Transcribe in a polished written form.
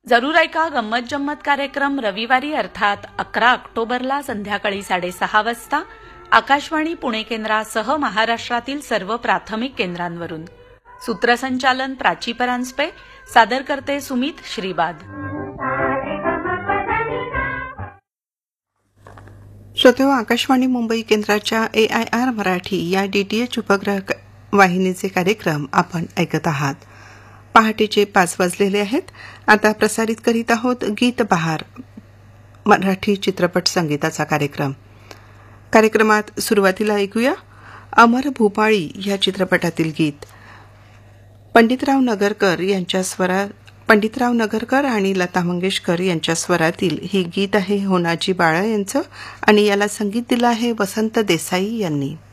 जरूर ऐका गंमत जम्मत कार्यक्रम रविवारी अर्थात 11 ऑक्टोबरला संध्याकाळी 6:30 वाजता आकाशवाणी पुणे केंद्रासह महाराष्ट्रातील सर्व प्राथमिक केंद्रांवरून. सूत्रसंचालन प्राची परांजपे, सादर करते सुमित श्रीबाद. श्रोतेहो, आकाशवाणी मुंबई केंद्राच्या AIR मराठी या DTH उपग्रह वाहिनीचे कार्यक्रम आपण ऐकत आहात. पहाटेचे 5 वाजलेले आहेत. आता प्रसारित करीत आहोत गीत बहार, मराठी चित्रपट संगीताचा कार्यक्रम. कार्यक्रमात सुरुवातीला ऐकूया अमर भूपाळी या चित्रपटातील गीत. पंडितराव नगरकर आणि लता मंगेशकर यांच्या स्वरातील ही गीत आहे होनाजी बाळा यांचं, आणि याला संगीत दिलं आहे वसंत देसाई यांनी.